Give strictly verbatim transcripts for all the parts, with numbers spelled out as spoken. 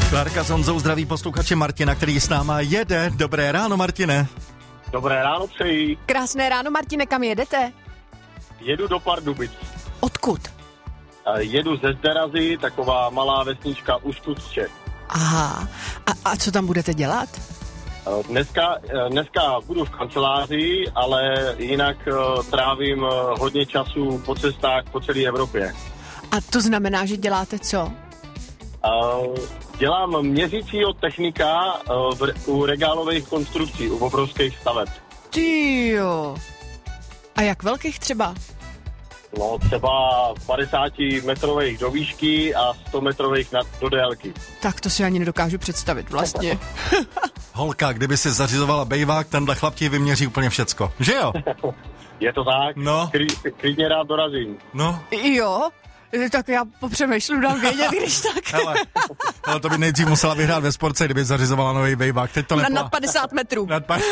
Klárka s Honzou zdraví posluchače Martina, který s náma jede. Dobré ráno, Martine. Dobré ráno přeji. Krásné ráno, Martine, kam jedete? Jedu do Pardubic. Odkud? Jedu ze Zderazy, taková malá vesnička u Skutče. Aha, a, a co tam budete dělat? Dneska, dneska budu v kanceláři, ale jinak trávím hodně času po cestách po celé Evropě. A to znamená, že děláte co? Dělám měřícího technika u regálových konstrukcí, u obrovských staveb. Tyjo. A jak velkých třeba? No třeba padesát metrových do výšky a sto metrových do délky. Tak to si ani nedokážu představit vlastně. Holka, kdyby si zařizovala bejvák, tenhle chlap ti vyměří úplně všecko. Že jo? Je to tak? No. Kry- klidně rád dorazím. No. Jo? Tak já popřemýšlím, dám vědět, když tak. Hele, hele, to by nejdřív musela vyhrát ve sportce, kdyby zařizovala nový bejvák. Teď to Na, nepla... nad padesát metrů. Nad pa...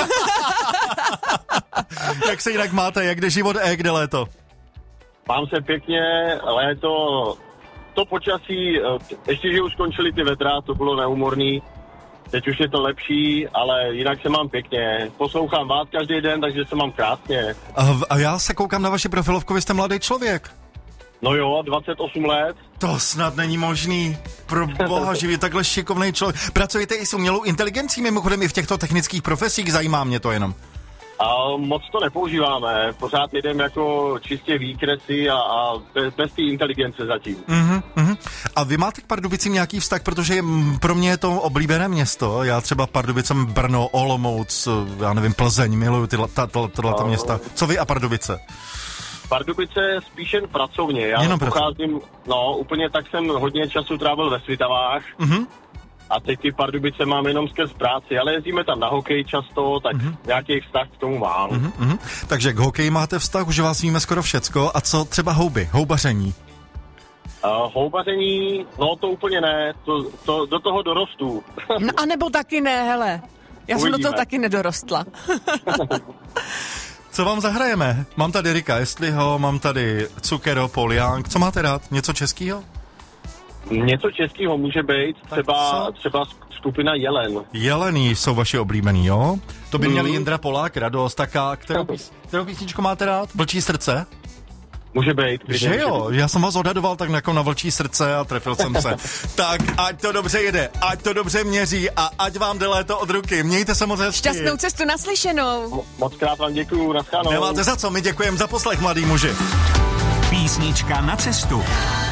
Jak se jinak máte? Jak jde život a jak jde léto? Mám se pěkně, léto, to počasí, ještě, že už skončily ty vedra, to bylo neúmorný. Teď už je to lepší, ale jinak se mám pěkně. Poslouchám vás každý den, takže se mám krásně. A, a já se koukám na vaši profilovku, vy jste mladý člověk. No jo, dvacet osm let. To snad není možný. Pro boha živý, takhle šikovnej člověk. Pracujete i s umělou inteligencí, mimochodem i v těchto technických profesích, zajímá mě to jenom. A moc to nepoužíváme, pořád jedeme jako čistě výkresy a, a bez, bez té inteligence zatím. Uh-huh, uh-huh. A vy máte k Pardubicím nějaký vztah, protože pro mě je to oblíbené město. Já třeba Pardubicem, Brno, Olomouc, já nevím, Plzeň, miluju tyhle ta, ta, ta, ta města. Co vy a Pardubice? Pardubice spíš jen pracovně. Já Jenom pocházím, no úplně tak jsem hodně času trávil ve Svitavách. Uh-huh. A teď ty Pardubice mám jenom skrz práci, ale jezdíme tam na hokej často, tak uh-huh. nějaký vztah k tomu mám. Uh-huh, uh-huh. Takže k hokeji máte vztah, už vás víme skoro všecko. A co třeba houby, houbaření? Uh, houbaření, no to úplně ne, to, to, do toho dorostu. No a nebo taky ne, hele. Já Uvidíme. jsem do toho taky nedorostla. Co vám zahrajeme? Mám tady Rika Jestliho, mám tady Cukero, Paul Young. Co máte rád? Něco českýho? Něco českého může být, třeba, třeba skupina Jelen. Jelený jsou vaši oblíbený, jo? To by mm. měl Jindra Polák, Radost, taká, kterou, pís, kterou písničku máte rád? Vlčí srdce? Může být. Že jo, já jsem vás odhadoval tak jako na Vlčí srdce a trefil jsem se. Tak, ať to dobře jede, ať to dobře měří a ať vám jde léto od ruky. Mějte se moc hezky. Šťastnou cestu naslyšenou. Mo- moc krát vám děkuju, naschánou. Nemáte za co, my děkujeme za poslech, mladý muži. Písnička na cestu.